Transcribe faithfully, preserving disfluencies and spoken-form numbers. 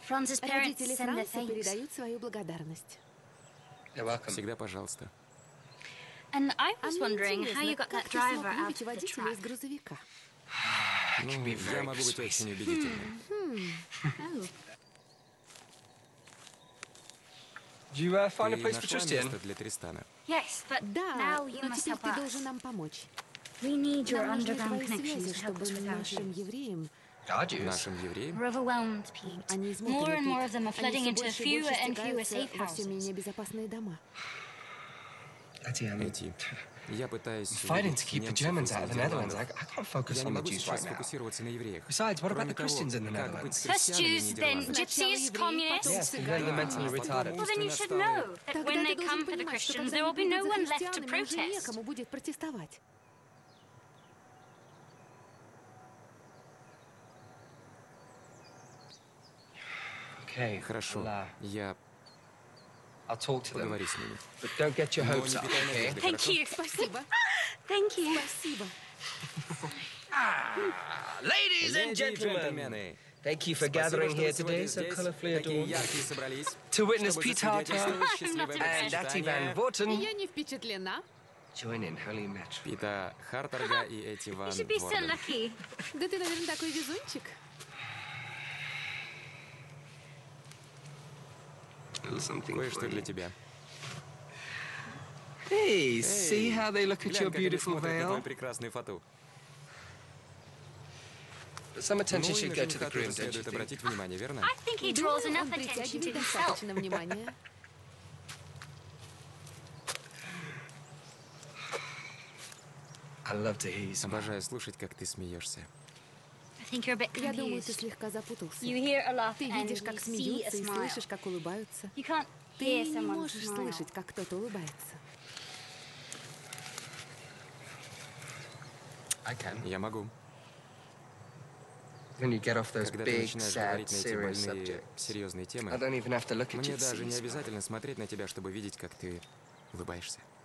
Franz's parents Родители send their Франца thanks. передают свою благодарность. Всегда пожалуйста. And I А was мне wondering how you интересно, got как that ты смог driver out выбить of the водителя из trap. грузовика? Ну, я могу быть очень убедительным. Oh. Did you uh, find a Ты place for нашла Tristan? место для Тристана? Yes, but Да, now you но must теперь help ты us. должен нам помочь. We need your Нам нужны underground твои connections связи, to help чтобы us with our нашим views. евреям Dodgers. Нашим евреям? We're overwhelmed, Pete. они More измотаны and more тут. of them are Они flooding все into больше и fewer больше and fewer стекаются safe во все houses. менее безопасные дома. Эти, um, Эти. Я пытаюсь fighting убедить to keep the немцев Germans из out of the Netherlands. I, Нидерландов. I can't focus Я не on the могу Jews сейчас right now. сфокусироваться на евреях. Besides, what about Кроме the того, Christians in the как быть Netherlands? с First христианами Jews, then Нидерландов? gypsies, communists. Yes, and then the mentally А потом retarded. Well, then you should know that Тогда when ты they come должен for the понимать, что Christians, когда there will они be no придут за one left to христианами, уже protest. некому будет протестовать. Okay, Хорошо, I'll, uh, я I'll talk to them. поговорю с ними. But don't get your Но hopes не up, питай okay? надежды, Thank хорошо? you. Спасибо. Thank you. Спасибо. Ladies and Леди и gentlemen, джентльмены, thank you for спасибо, gathering что here вы сегодня today so здесь, colorfully такие adorned яркие собрались, to witness чтобы Pete засвидетельствовать Harter счастливое and Atty Van бракосочетание Vorten Я не впечатлена. join in holy match. Пита Харторга и Эти You Ван should be so Ворден. lucky. Да ты, наверное, такой везунчик. Something Кое-что for для you. тебя. Hey, see how they look at Глянь, your как они beautiful смотрят на твою veil? прекрасную фату. Some Ну attention и should на go to the жениха groom, тоже don't you следует think? обратить внимание, верно? I think he draws Думаю, enough он attention to притягивает himself. достаточно внимания. I love to hear you smile. Обожаю слушать, как ты смеешься. I think you're a bit Я думаю, ты confused. слегка запутался. You hear a laugh Ты and видишь, you как see a смеются, и smile. слышишь, как улыбаются. You can't Ты hear не someone можешь smile. слышать, как кто-то улыбается. I can. Я могу. When you get off those Когда ты big, начинаешь sad, говорить на эти serious больные, subjects, серьезные I темы, don't even have to look at you мне to see даже you не smile. обязательно смотреть на тебя, чтобы видеть, как ты улыбаешься.